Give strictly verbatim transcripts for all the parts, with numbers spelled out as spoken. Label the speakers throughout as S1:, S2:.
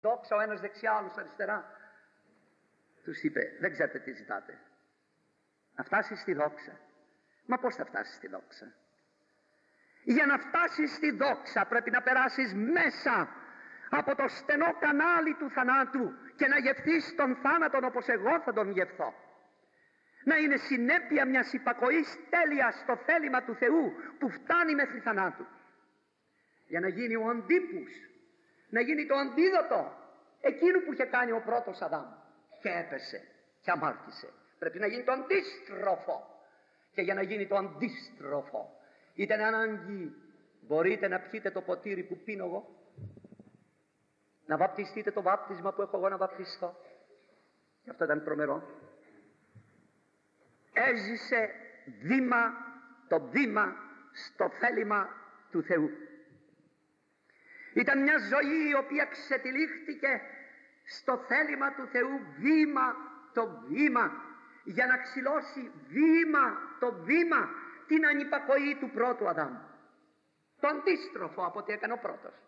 S1: Δόξα, ο ένας δεξιά, άλλος αριστερά. Τους είπε, δεν ξέρετε τι ζητάτε. Να φτάσεις στη δόξα. Μα πώς θα φτάσεις στη δόξα? Για να φτάσεις στη δόξα πρέπει να περάσεις μέσα από το στενό κανάλι του θανάτου και να γευθείς τον θάνατον όπως εγώ θα τον γευθώ. Να είναι συνέπεια μιας υπακοής τέλειας στο θέλημα του Θεού που φτάνει μέχρι θανάτου. Για να γίνει ο αντίπους, να γίνει το αντίδοτο εκείνου που είχε κάνει ο πρώτος Αδάμ και έπεσε και αμάρτησε. Πρέπει να γίνει το αντίστροφο. Και για να γίνει το αντίστροφο ήταν ανάγκη, μπορείτε να πιείτε το ποτήρι που πίνω εγώ, να βαπτιστείτε το βάπτισμα που έχω εγώ να βαπτιστώ. Και αυτό ήταν τρομερό. Έζησε βήμα το βήμα στο θέλημα του Θεού. Ήταν μια ζωή η οποία ξετυλίχθηκε στο θέλημα του Θεού βήμα το βήμα, για να ξυλώσει βήμα το βήμα την ανυπακοή του πρώτου Αδάμ. Το αντίστροφο από ό,τι έκανε ο πρώτος.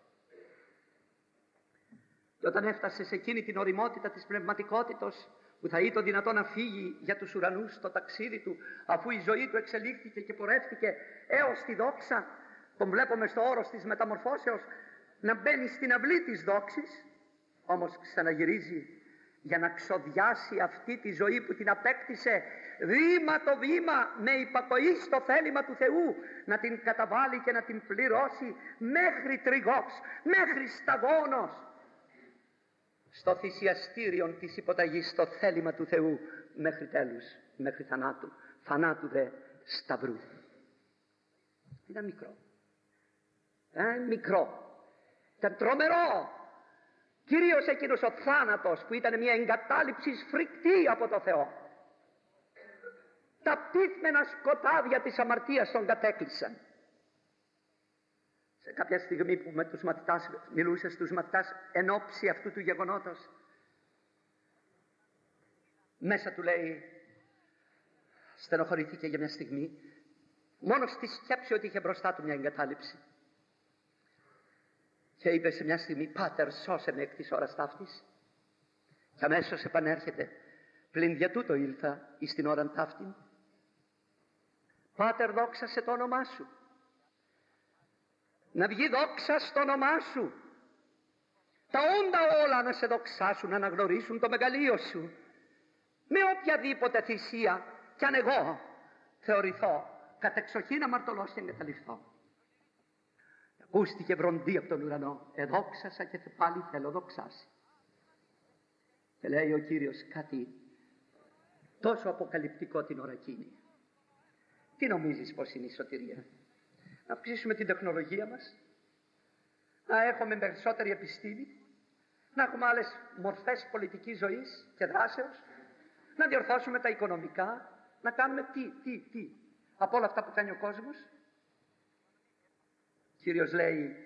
S1: Και όταν έφτασε σε εκείνη την ωριμότητα της πνευματικότητος που θα ήταν δυνατό να φύγει για τους ουρανούς στο ταξίδι του, αφού η ζωή του εξελίχθηκε και πορεύτηκε έως τη δόξα, τον βλέπουμε στο όρος της μεταμορφώσεως να μπαίνει στην αυλή της δόξης, όμως ξαναγυρίζει για να ξοδιάσει αυτή τη ζωή που την απέκτησε βήμα το βήμα με υπακοή στο θέλημα του Θεού, να την καταβάλει και να την πληρώσει μέχρι τριγός, μέχρι σταγόνος, στο θυσιαστήριον της υποταγής στο θέλημα του Θεού μέχρι τέλους, μέχρι θανάτου, θανάτου δε σταυρού. Ήταν μικρό, ε, μικρό, ήταν τρομερό. Κυρίως εκείνος ο θάνατος που ήταν μια εγκατάλειψη σφρικτή από το Θεό. Τα πύθμενα σκοτάδια της αμαρτίας τον κατέκλυσαν. Σε κάποια στιγμή που με τους μαθητάς, μιλούσε στους μαθητάς εν όψει αυτού του γεγονότος, μέσα του λέει, στενοχωρηθήκε για μια στιγμή, μόνο στη σκέψη ότι είχε μπροστά του μια εγκατάλειψη. Και είπε σε μια στιγμή, «Πάτερ, σώσε με εκ της ώρας ταύτης». Και αμέσως επανέρχεται, «Πλην για τούτο ήλθα εις την ώραν ταύτην». «Πάτερ, δόξασε το όνομά σου». Να βγει δόξα στο όνομά σου. Τα όντα όλα να σε δοξάσουν, να αναγνωρίσουν το μεγαλείο σου. Με οποιαδήποτε θυσία, κι αν εγώ θεωρηθώ κατεξοχήν αμαρτωλός και εγκαταλειφθώ. Ακούστηκε βροντί από τον ουρανό, «Εδόξασα και πάλι θέλω δοξάσει». Και λέει ο Κύριος κάτι τόσο αποκαλυπτικό την ώρα εκείνη. Τι νομίζεις πως είναι η σωτηρία? Να αυξήσουμε την τεχνολογία μας, να έχουμε περισσότερη επιστήμη, να έχουμε άλλες μορφές πολιτικής ζωής και δράσεως, να διορθώσουμε τα οικονομικά, να κάνουμε τι, τι, τι, από όλα αυτά που κάνει ο κόσμος. Ο Κύριος λέει,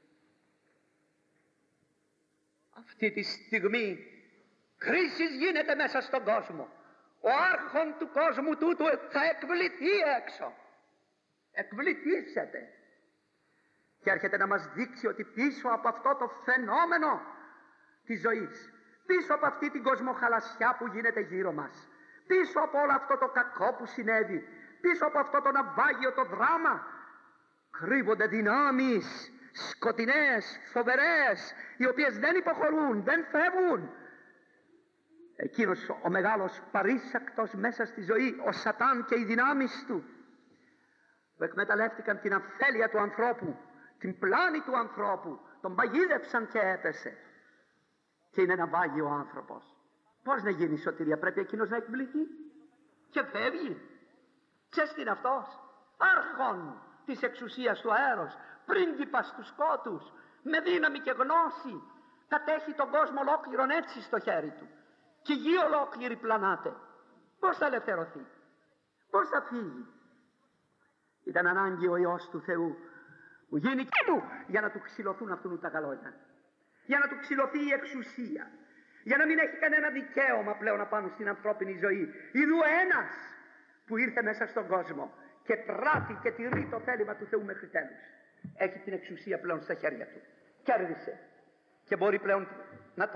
S1: αυτή τη στιγμή κρίσης γίνεται μέσα στον κόσμο. Ο άρχον του κόσμου τούτου θα εκβληθεί έξω. Εκβληθήσετε. Και έρχεται να μας δείξει ότι πίσω από αυτό το φαινόμενο της ζωής, πίσω από αυτή την κοσμοχαλασιά που γίνεται γύρω μας, πίσω από όλο αυτό το κακό που συνέβη, πίσω από αυτό το ναυάγιο το δράμα, κρύβονται δυνάμεις σκοτεινές, φοβερές, οι οποίες δεν υποχωρούν, δεν φεύγουν. Εκείνος ο μεγάλος παρήσακτος μέσα στη ζωή, ο Σατάν και οι δυνάμεις του, που εκμεταλλεύτηκαν την αφέλεια του ανθρώπου, την πλάνη του ανθρώπου, τον παγίδευσαν και έπεσε. Και είναι ένα βάγιο άνθρωπος. Πώς να γίνει η σωτηρία? Πρέπει εκείνος να εκπληθεί και φεύγει. Ξέρεις τι είναι αυτός? Άρχον της εξουσίας του αέρος, πρίγκιπας του σκότους, με δύναμη και γνώση, κατέχει τον κόσμο ολόκληρον έτσι στο χέρι του. Και η γη ολόκληρη πλανάται. Πώς θα ελευθερωθεί? Πώς θα φύγει? Ήταν ανάγκη ο Υιός του Θεού που γίνει και του για να του ξυλωθούν αυτού τα καλόγια, για να του ξυλωθεί η εξουσία, για να μην έχει κανένα δικαίωμα πλέον απάνω στην ανθρώπινη ζωή. Ιδού ένας που ήρθε μέσα στον κόσμο και πράττει και τηρεί το θέλημα του Θεού μέχρι τέλους. Έχει την εξουσία πλέον στα χέρια του. Κέρδισε και μπορεί πλέον